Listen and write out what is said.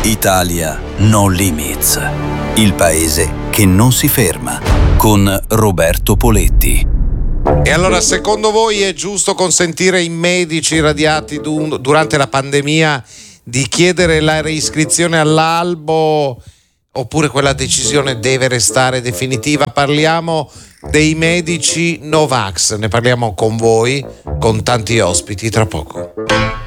Italia No Limits, il paese che non si ferma, con Roberto Poletti. E allora, secondo voi è giusto consentire ai medici irradiati durante la pandemia di chiedere la reiscrizione all'albo, oppure quella decisione deve restare definitiva? Parliamo dei medici Novax, ne parliamo con voi, con tanti ospiti, tra poco.